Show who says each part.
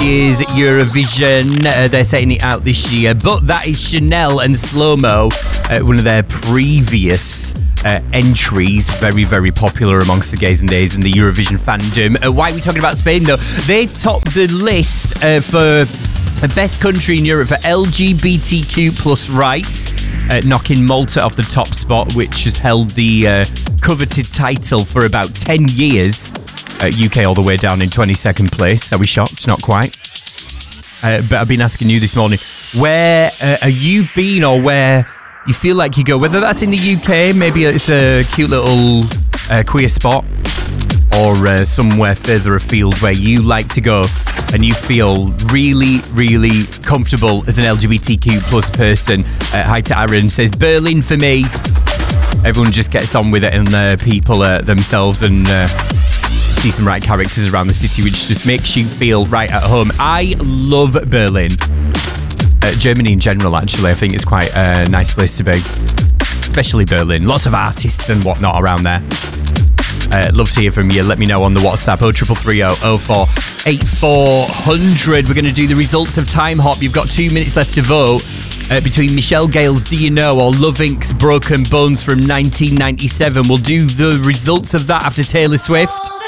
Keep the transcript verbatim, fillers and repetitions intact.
Speaker 1: year's Eurovision. Uh, they're setting it out this year, but that is Chanel and Slow Mo, uh, one of their previous uh, entries. Very, very popular amongst the gays and days in the Eurovision fandom. Uh, why are we talking about Spain, though? They've topped the list uh, for the best country in Europe for L G B T Q plus rights, uh, knocking Malta off the top spot, which has held the uh, coveted title for about ten years. Uh, U K all the way down in twenty-second place. Are we shocked? Not quite. Uh, but I've been asking you this morning, where uh, you've been or where you feel like you go, whether that's in the U K, maybe it's a cute little uh, queer spot, or uh, somewhere further afield where you like to go and you feel really, really comfortable as an L G B T Q plus person. Uh, hi to Aaron, says Berlin for me. Everyone just gets on with it, and uh, people uh, themselves, and uh, see some right characters around the city, which just makes you feel right at home. I love Berlin. Uh, Germany in general, actually, I think it's quite a nice place to be. Especially Berlin. Lots of artists and whatnot around there. Uh, love to hear from you. Let me know on the WhatsApp, oh three three three oh oh four eight four hundred. We're going to do the results of Time Hop. You've got two minutes left to vote uh, between Michelle Gale's Do You Know or Love Incorporated's Broken Bones from nineteen ninety-seven. We'll do the results of that after Taylor Swift.